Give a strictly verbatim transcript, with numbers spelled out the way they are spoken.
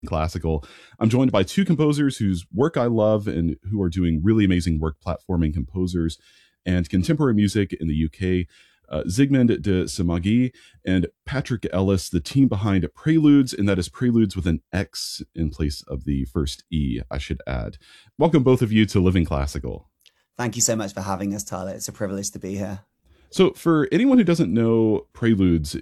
Classical. I'm joined by two composers whose work I love and who are doing really amazing work platforming composers and contemporary music in the U K. Uh, Zygmunt de Semagie and Patrick Ellis, the team behind Preludes, and that is Preludes with an X in place of the first E, I should add. Welcome both of you to Living Classical. Thank you so much for having us, Tyler. It's a privilege to be here. So for anyone who doesn't know Preludes,